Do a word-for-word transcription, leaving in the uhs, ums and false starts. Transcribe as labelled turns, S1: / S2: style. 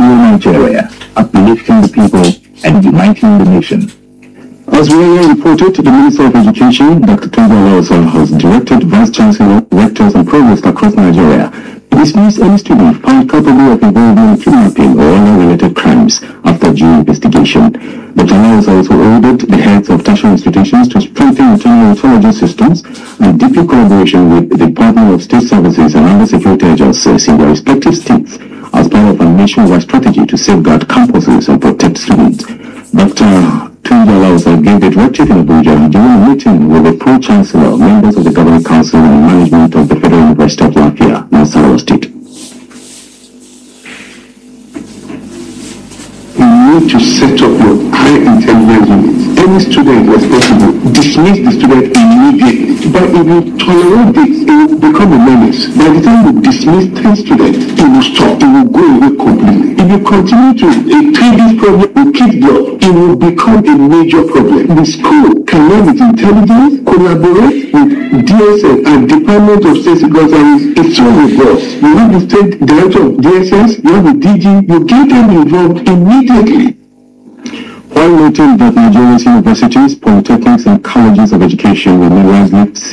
S1: Nigeria, uplifting the people and uniting the nation.
S2: As we earlier reported, the Minister of Education, Doctor Tunji Alausa, has directed Vice Chancellor, rectors and provosts across Nigeria to dismiss any student found culpable of involvement in kidnapping or other related crimes after due investigation. Doctor Alausa also ordered the heads of tertiary institutions to strengthen internal intelligence systems and deepen collaboration with the Department of State Services and other security agencies in their respective states as part of a nationwide strategy to safeguard campuses and protect students. Doctor Tunji Alausa gave the directive in Abuja during a meeting with the Pro-Chancellor, members of the Governing Council and management of the Federal University of Lafayette, Nasarawa State.
S3: You need to set up your high intelligence unit. Any student responsible, dismiss the student immediately. But if you tolerate this, it will become a menace. By the time you dismiss ten students, it will stop. It will go away completely. If you continue to uh, treat this problem with kid blood, it will become a major problem. The school can learn with intelligence, collaborate with D S S and Department of State Security Service. It's all with us. You have the state director of D S S, you have the D G, you get them involved immediately.
S2: While noting that Nigeria's universities, polytechnics and colleges of education will be largely